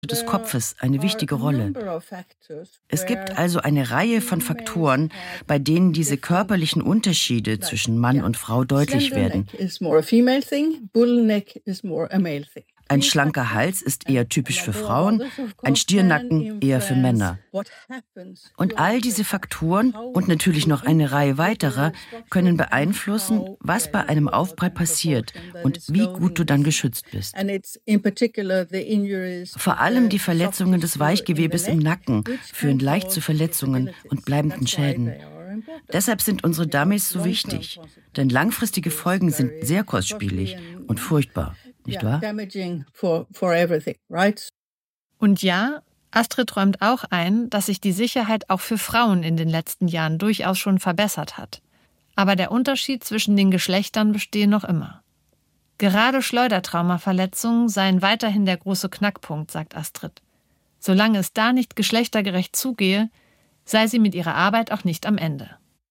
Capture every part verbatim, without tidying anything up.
des Kopfes eine wichtige Rolle. Es gibt also eine Reihe von Faktoren, bei denen diese körperlichen Unterschiede zwischen Mann und Frau deutlich werden. Ein schlanker Hals ist eher typisch für Frauen, ein Stirnnacken eher für Männer. Und all diese Faktoren und natürlich noch eine Reihe weiterer können beeinflussen, was bei einem Aufprall passiert und wie gut du dann geschützt bist. Vor allem die Verletzungen des Weichgewebes im Nacken führen leicht zu Verletzungen und bleibenden Schäden. Deshalb sind unsere Dummies so wichtig, denn langfristige Folgen sind sehr kostspielig und furchtbar. Nicht wahr? Und ja, Astrid räumt auch ein, dass sich die Sicherheit auch für Frauen in den letzten Jahren durchaus schon verbessert hat. Aber der Unterschied zwischen den Geschlechtern bestehe noch immer. Gerade Schleudertraumaverletzungen seien weiterhin der große Knackpunkt, sagt Astrid. Solange es da nicht geschlechtergerecht zugehe, sei sie mit ihrer Arbeit auch nicht am Ende.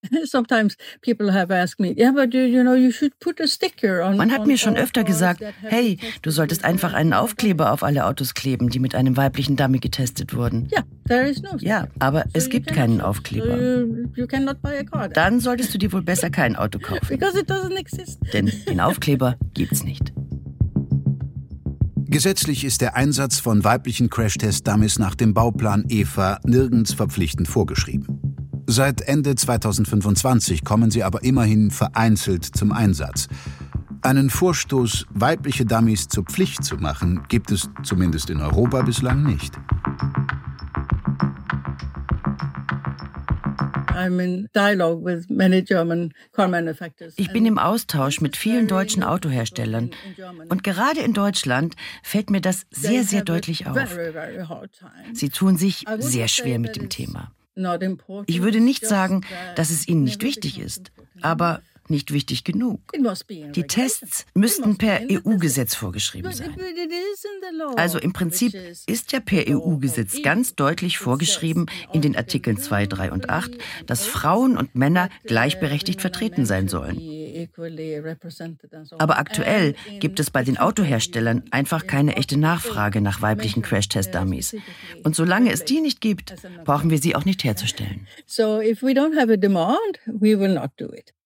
Man hat mir schon öfter gesagt, hey, du solltest einfach einen Aufkleber auf alle Autos kleben, die mit einem weiblichen Dummy getestet wurden. Ja, aber es gibt keinen Aufkleber. Dann solltest du dir wohl besser kein Auto kaufen. Denn den Aufkleber gibt's nicht. Gesetzlich ist der Einsatz von weiblichen Crashtest-Dummies nach dem Bauplan E F A nirgends verpflichtend vorgeschrieben. Seit Ende zweitausendfünfundzwanzig kommen sie aber immerhin vereinzelt zum Einsatz. Einen Vorstoß, weibliche Dummies zur Pflicht zu machen, gibt es zumindest in Europa bislang nicht. Ich bin im Austausch mit vielen deutschen Autoherstellern. Und gerade in Deutschland fällt mir das sehr, sehr deutlich auf. Sie tun sich sehr schwer mit dem Thema. Ich würde nicht sagen, dass es ihnen nicht wichtig ist, aber nicht wichtig genug. Die Tests müssten per E U-Gesetz vorgeschrieben sein. Also im Prinzip ist ja per E U-Gesetz ganz deutlich vorgeschrieben in den Artikeln zwei, drei und acht, dass Frauen und Männer gleichberechtigt vertreten sein sollen. Aber aktuell gibt es bei den Autoherstellern einfach keine echte Nachfrage nach weiblichen Crash-Test-Dummies. Und solange es die nicht gibt, brauchen wir sie auch nicht herzustellen. So if we don't have a demand, we will not do it.